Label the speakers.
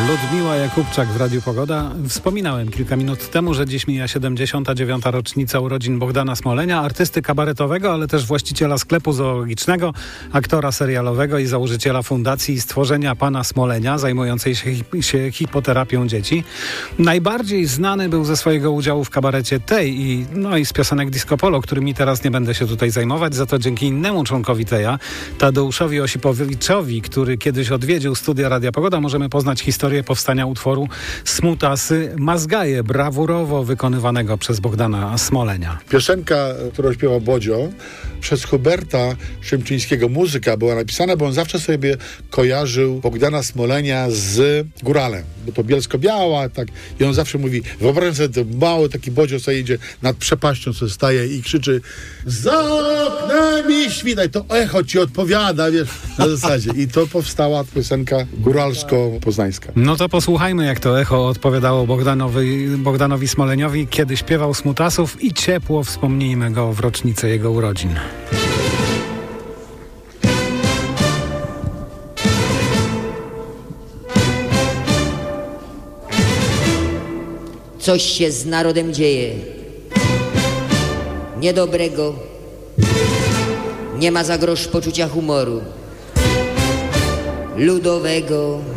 Speaker 1: Ludmiła Jakubczak w Radiu Pogoda. Wspominałem kilka minut temu, że dziś mija 79. rocznica urodzin Bogdana Smolenia, artysty kabaretowego, ale też właściciela sklepu zoologicznego, aktora serialowego i założyciela fundacji Stworzenia Pana Smolenia, zajmującej się hipoterapią dzieci. Najbardziej znany był ze swojego udziału w kabarecie Tej i z piosenek Disco Polo, którymi teraz nie będę się tutaj zajmować, za to dzięki innemu członkowi Teja, Tadeuszowi Osipowiczowi, który kiedyś odwiedził studia Radia Pogoda, możemy poznać historię powstania utworu Smutasy Mazgaje, brawurowo wykonywanego przez Bogdana Smolenia.
Speaker 2: Piosenka, którą śpiewał Bodzio, przez Huberta Szymczyńskiego, muzyka była napisana, bo on zawsze sobie kojarzył Bogdana Smolenia z góralem, bo to Bielsko-Biała, tak, i on zawsze mówi, wyobraź sobie, to mały taki Bodzio sobie idzie nad przepaścią, co staje i krzyczy: za oknem i świtaj, to echo ci odpowiada, wiesz, na zasadzie. I to powstała piosenka góralsko-poznańska.
Speaker 1: No to posłuchajmy, jak to echo odpowiadało Bogdanowi Smoleniowi, kiedy śpiewał Smutasów, i ciepło wspomnijmy go w rocznicę jego urodzin.
Speaker 3: Coś się z narodem dzieje niedobrego, nie ma za grosz poczucia humoru ludowego.